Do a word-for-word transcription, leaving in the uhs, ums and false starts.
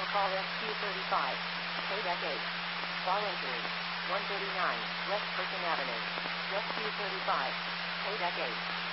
call S Q thirty-five. Kodak eight. Voluntary. one thirty-nine, West Perkin Avenue. S Q thirty-five. Kodak eight.